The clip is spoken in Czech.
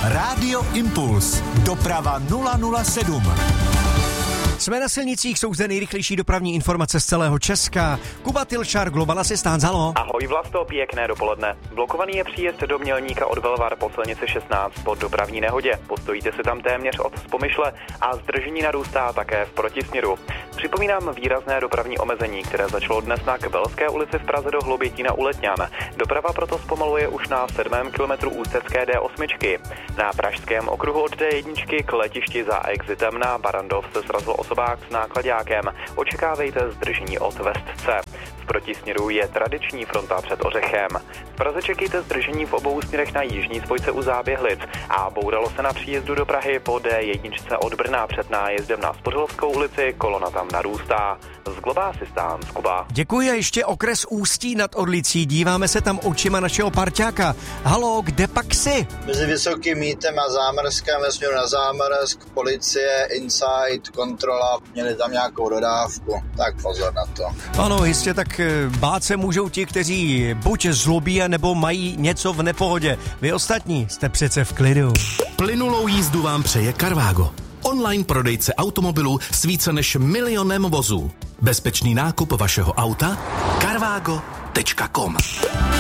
Rádio Impuls. Doprava 007. Jsme na silnicích, jsou zde nejrychlejší dopravní informace z celého Česka. Kuba Tilšar, Global Assistance, halo. Ahoj Vlasto, pěkné dopoledne. Blokovaný je příjezd do Mělníka od Velvar po silnici 16 po dopravní nehodě. Postojíte se tam téměř od Spomyšle a zdržení narůstá také v protisměru. Připomínám výrazné dopravní omezení, které začalo dnes na Kbelské ulici v Praze do Hloubětína u Letňan. Doprava proto zpomaluje už na 7. kilometru ústecké D8. Na pražském okruhu od D1 k letišti za exitem na Barandov se srazil osobák s náklaďákem. Očekávejte zdržení od Vestce. V protisměru je tradiční fronta před Ořechem. V Praze čekejte zdržení v obou směrech na jižní spojce u Záběhlic a bouralo se na příjezdu do Prahy po D1 od Brna před nájezdem na Spořilovskou ulici, kolona tam narůstá. Z Global Assistance, Kuba. Děkuji a ještě okres Ústí nad Orlicí. Díváme se tam očima našeho parťáka. Halo, kde pak jsi? Mezi Vysokým Mýtem a Zámrskem ve směru na Zámrsk, policie, inside, kontrola, měli tam nějakou dodávku, tak pozor na to. Ano, jistě, tak bát se můžou ti, kteří buď zlobí, nebo mají něco v nepohodě. Vy ostatní jste přece v klidu. Plynulou jízdu vám přeje Carvago. Online prodejce automobilů s více než 1 milionem vozů. Bezpečný nákup vašeho auta? Carvago.com